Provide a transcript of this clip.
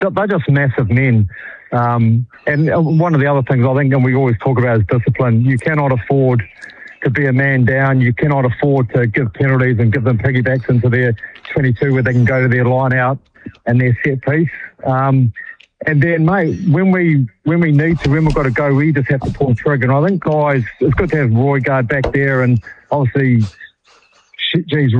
they're just massive men. And one of the other things I think, and we always talk about, is discipline. You cannot afford to be a man down. You cannot afford to give penalties and give them piggybacks into their 22 where they can go to their line out and their set piece. And then, mate, when we need to, when we've got to go, we just have to pull the trigger. And I think, guys, it's good to have Roy Gard back there, and obviously, geez,